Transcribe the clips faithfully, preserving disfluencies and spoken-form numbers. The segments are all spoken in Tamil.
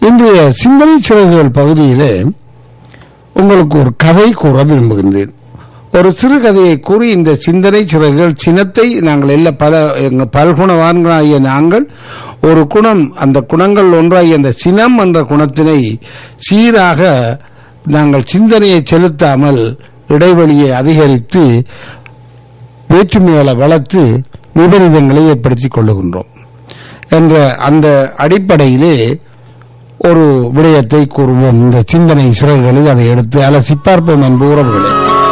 இன்றைய சிந்தனை சிறகுகள் பகுதியிலே உங்களுக்கு ஒரு கதை கூற விரும்புகின்றேன். ஒரு சிறு கதையை கூறி இந்த சிந்தனை சிறகுகள் சினத்தை நாங்கள் எல்லா பல பல்குணவான்களாகிய நாங்கள் ஒரு குணம், அந்த குணங்கள் ஒன்றாகிய அந்த சினம் என்ற குணத்தினை சீராக நாங்கள் சிந்தனையை செலுத்தாமல் இடைவெளியை அதிகரித்து வேற்றுமைகளை வளர்த்து விபரீதங்களை ஏற்படுத்திக் கொள்ளுகின்றோம் என்ற அந்த அடிப்படையிலே ஒரு விடயத்தை கூறுவோம். இந்த சிந்தனை சிறகுகளில் அதை எடுத்து அலசி பார்ப்போம் என்பது உறவுகளே.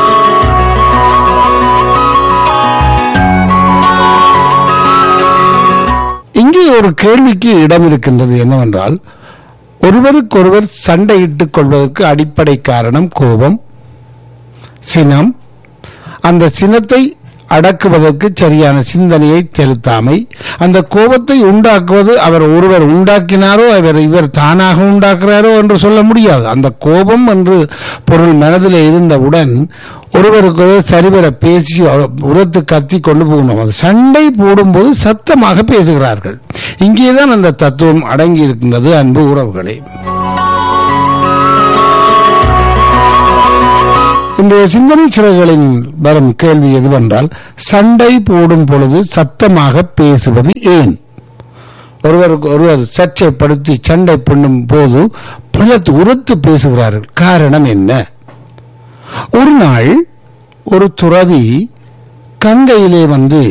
இங்கே ஒரு கேள்விக்கு இடம் இருக்கின்றது. என்னவென்றால், ஒருவருக்கொருவர் சண்டையிட்டுக் கொள்வதற்கு அடிப்படை காரணம் கோபம், சினம். அந்த சினத்தை அடக்குவதற்கு சரியான சிந்தனையை செலுத்தாமை, அந்த கோபத்தை உண்டாக்குவது அவர் ஒருவர் உண்டாக்கினாரோ அவர் இவர் தானாக உண்டாக்குறாரோ என்று சொல்ல முடியாது. அந்த கோபம் என்று பொருள் மனதில் இருந்தவுடன் ஒருவருக்கு சரிவர பேசி உரத்து கத்தி கொண்டு போகணும். அது சண்டை போடும்போது சத்தமாக பேசுகிறார்கள். இங்கேதான் அந்த தத்துவம் அடங்கி இருக்கின்றது. அன்பு உறவுகளே, இன்றைய சிந்தனை சிறகுகளின் வரும் கேள்வி எதுவென்றால், சண்டை போடும் பொழுது சத்தமாக பேசுவது ஏன்? ஒருவருக்கு ஒருவர் சர்ச்சைப்படுத்தி சண்டை பண்ணும் போது பலத்து உரத்து பேசுகிறார்கள். காரணம் என்ன? ஒரு நாள் ஒரு துறவி கங்கையிலே வந்து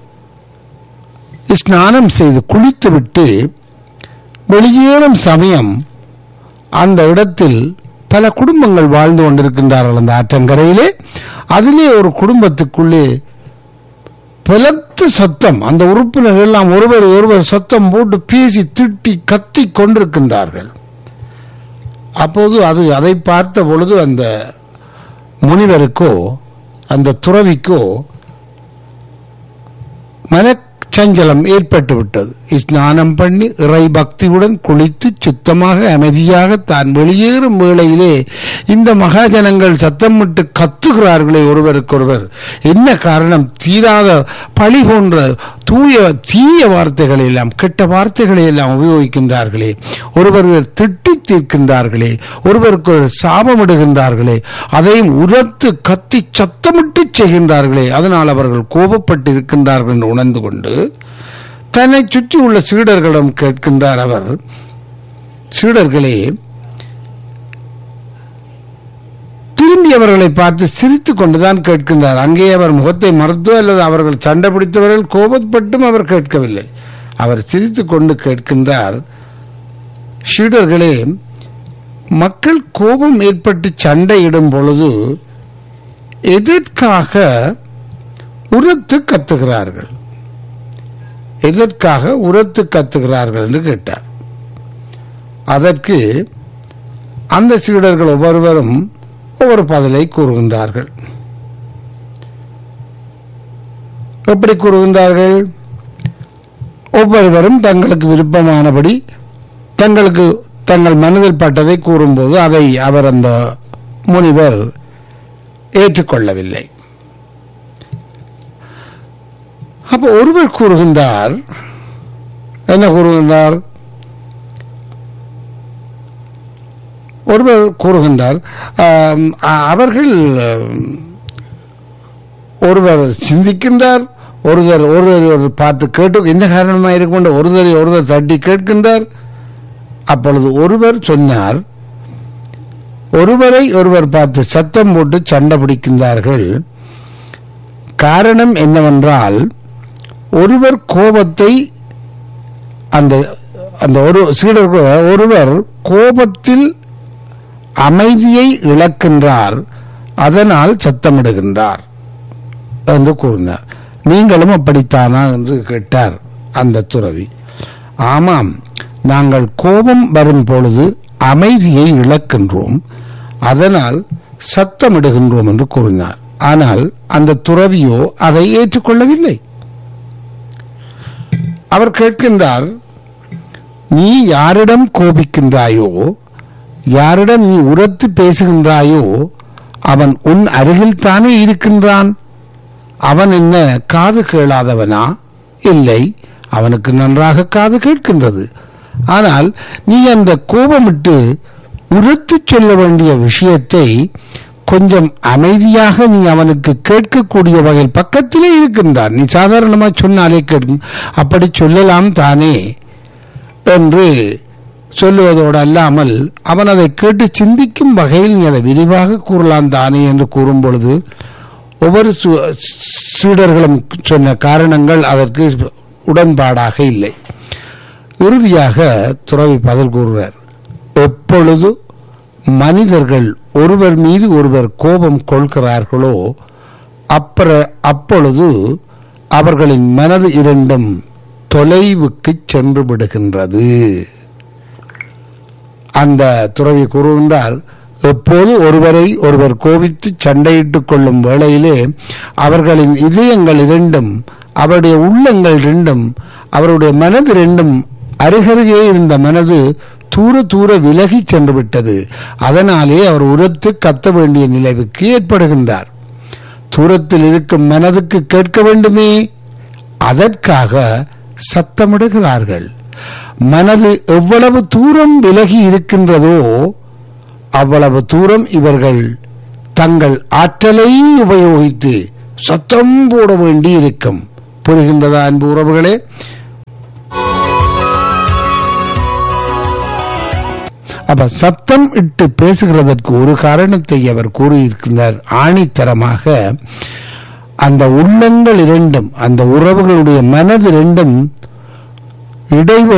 ஸ்நானம் செய்து குளித்துவிட்டு வெளியேறும் சமயம் அந்த இடத்தில் பல குடும்பங்கள் வாழ்ந்து கொண்டிருக்கின்றார்கள். அந்த ஆற்றங்கரையிலே அதிலே ஒரு குடும்பத்துக்குள்ளே பலத்த சத்தம், அந்த உறுப்பினர்கள் எல்லாம் ஒருவர் ஒருவர் சத்தம் போட்டு பேசி திட்டி கத்தி கொண்டிருக்கின்றார்கள். அப்போது அது அதை பார்த்த பொழுது அந்த முனிவருக்கோ அந்த துறவிக்கோ மனச்சஞ்சலம் ஏற்பட்டு விட்டது. ஸ்நானம் பண்ணி இறை பக்தியுடன் குளித்து சுத்தமாக அமைதியாக தான் வெளியேறும் வேளையிலே இந்த மகாஜனங்கள் சத்தமிட்டு கத்துகிறார்களே ஒருவருக்கொருவர். என்ன காரணம்? தீராத பழி போன்ற தூய தீய வார்த்தைகளை எல்லாம், கெட்ட வார்த்தைகளை எல்லாம் உபயோகிக்கின்றார்களே, ஒருவர் திட்டி தீர்க்கின்றார்களே, ஒருவருக்கு சாபமிடுகின்றார்களே, அதையும் உரத்து கத்தி சத்தமிட்டு செய்கின்றார்களே. அதனால் அவர்கள் கோபப்பட்டு இருக்கின்றார்கள் என்று உணர்ந்து கொண்டு தன்னை சுற்றி உள்ள சீடர்களிடம் கேட்கின்றார். அவர், சீடர்களே, திரும்பி அவர்களை பார்த்து சிரித்துக் கொண்டுதான் கேட்கின்றார். அங்கே அவர் முகத்தை மறுத்தோ அல்லது அவர்கள் சண்டை பிடித்தவர்கள் கோபப்பட்டும் அவர் கேட்கவில்லை. அவர் சிரித்துக் கொண்டு கேட்கின்றார், சீடர்களே, மக்கள் கோபம் ஏற்பட்டு சண்டையிடும் பொழுது எதற்காக உரத்து கத்துகிறார்கள்? எதற்காக உரத்து கத்துகிறார்கள் என்று கேட்டார். அதற்கு அந்த சீடர்கள் ஒவ்வொருவரும் ஒவ்வொரு பதிலை கூறுகின்றார்கள். எப்படி கூறுகின்றார்கள்? ஒவ்வொருவரும் தங்களுக்கு விருப்பமானபடி தங்களுக்கு தங்கள் மனதில் பட்டதை கூறும்போது அதை அவர் அந்த முனிவர் ஏற்றுக்கொள்ளவில்லை. அப்ப ஒருவர் கூறுகின்றார், என்ன கூறுகின்றார்? ஒருவர் கூறுகின்றார், அவர்கள் ஒருவர் சிந்திக்கின்றார், ஒருவர் ஒருவர் பார்த்து கேட்டு என்ன காரணமாக இருக்கின்ற ஒருவரை ஒருவர் தட்டி கேட்கின்றார். அப்பொழுது ஒருவர் சொன்னார், ஒருவரை ஒருவர் பார்த்து சத்தம் போட்டு சண்டை பிடிக்கின்றார்கள். காரணம் என்னவென்றால், ஒருவர் கோபத்தை அந்த அந்த ஒரு சீடர்கள் ஒருவர் கோபத்தில் அமைதியை இழக்கின்றார், அதனால் சத்தமிடுகின்றார் என்று கூறினார். நீங்களும் அப்படித்தானா என்று கேட்டார் அந்த துறவி. ஆமாம், நாங்கள் கோபம் வரும் பொழுது அமைதியை இழக்கின்றோம், அதனால் சத்தமிடுகின்றோம் என்று கூறினார். ஆனால் அந்த துறவியோ அதை ஏற்றுக்கொள்ளவில்லை. அவர் கேட்கின்றார், நீ யாரிடம் கோபிக்கின்றாயோ, யாரிடம் நீ உரத்து பேசுகின்றாயோ, அவன் உன் அருகில் தானே இருக்கின்றான். அவன் என்ன காது கேளாதவனா? இல்லை, அவனுக்கு நன்றாக காது கேட்கின்றது. ஆனால் நீ அந்த கோபமிட்டு உரத்து சொல்ல வேண்டிய விஷயத்தை கொஞ்சம் அமைதியாக நீ அவனுக்கு கேட்கக்கூடிய வகையில் பக்கத்திலே இருக்கின்றான், நீ சாதாரணமா சொன்னாலே கேட்கும், அப்படி சொல்லலாம் தானே என்று சொல்லுவதோடு அல்லாமல் அவன் அதை கேட்டு சிந்திக்கும் வகையில் நீ அதை விரிவாக கூறலாம் தானே என்று கூறும் பொழுது ஒவ்வொரு சீடர்களும் சொன்ன காரணங்கள் அதற்கு உடன்பாடாக இல்லை. இறுதியாக துறவி பதில் கூறுவார், எப்பொழுது மனிதர்கள் ஒருவர் மீது ஒருவர் கோபம் கொள்கிறார்களோ அப்புற அப்பொழுது அவர்களின் மனது இரண்டும் தொலைவுக்கு சென்று விடுகின்றது. அந்த துறவி கூறுகின்றார், எப்போது ஒருவரை ஒருவர் கோபித்து சண்டையிட்டுக் கொள்ளும் வேளையிலே அவர்களின் இதயங்கள் இரண்டும், அவருடைய உள்ளங்கள் இரண்டும், அவருடைய மனது இரண்டும் அருகருகே இருந்த மனது தூர தூர விலகி சென்று விட்டது. அதனாலே அவர் உரத்து கத்த வேண்டிய நிலைவுக்கு ஏற்படுகின்றார். தூரத்தில் இருக்கும் மனதுக்கு கேட்க வேண்டுமே, அதற்காக சத்தமிடுகிறார்கள். மனது எவ்வளவு தூரம் விலகி இருக்கின்றதோ அவ்வளவு தூரம் இவர்கள் தங்கள் ஆற்றலை உபயோகித்து சத்தம் போட வேண்டி இருக்கும். புரிகின்றதா அன்பு உறவுகளே? அப்ப சத்தம் இட்டு பேசுகிறதற்கு ஒரு காரணத்தை அவர் கூறியிருக்கிறார் ஆணித்தரமாக. அந்த உள்ளங்கள் இரண்டும், அந்த உறவுகளுடைய மனது இரண்டும் இடைவெளி